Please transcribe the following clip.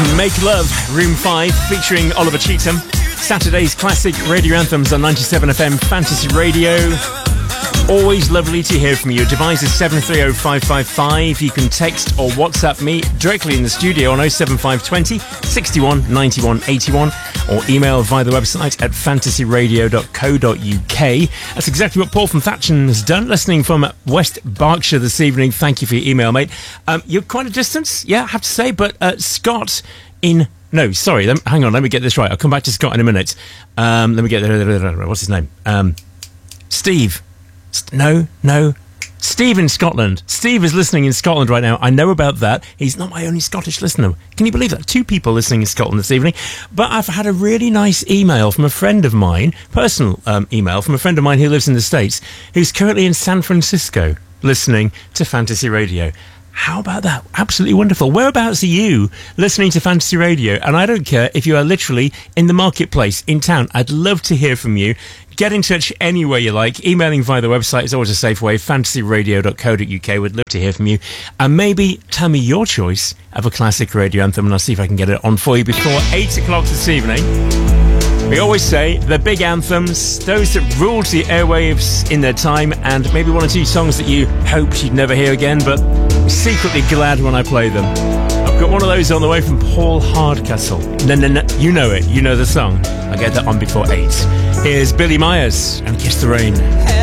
Make Love, Room 5, featuring Oliver Cheetham. Saturday's classic radio anthems on 97 FM Fantasy Radio. Always lovely to hear from you. Device is 730555. You can text or WhatsApp me directly in the studio on 07520 61 91 81 or email via the website at fantasyradio.co.uk. That's exactly what Paul from Thatcham has done, listening from West Berkshire this evening. Thank you for your email, mate. You're quite a distance, yeah, I have to say, but Scott in... No, sorry, hang on, let me get this right. I'll come back to Scott in a minute. Let me get... What's his name? Steve. No. Steve in Scotland. Steve is listening in Scotland right now. I know about that. He's not my only Scottish listener. Can you believe that? 2 people listening in Scotland this evening. But I've had a really nice email from a friend of mine, personal email from a friend of mine who lives in the States, who's currently in San Francisco listening to Fantasy Radio. How about that? Absolutely wonderful. Whereabouts are you listening to Fantasy Radio? And I don't care if you are literally in the marketplace, in town. I'd love to hear from you. Get in touch any way you like. Emailing via the website is always a safe way. fantasyradio.co.uk. Would love to hear from you. And maybe tell me your choice of a classic radio anthem, and I'll see if I can get it on for you before 8 o'clock this evening. We always say the big anthems, those that ruled the airwaves in their time, and maybe 1 or 2 songs that you hoped you'd never hear again, but secretly glad when I play them. I've got one of those on the way from Paul Hardcastle. No, you know it. You know the song. I'll get that on before 8. Here's Billy Myers and Kiss the Rain.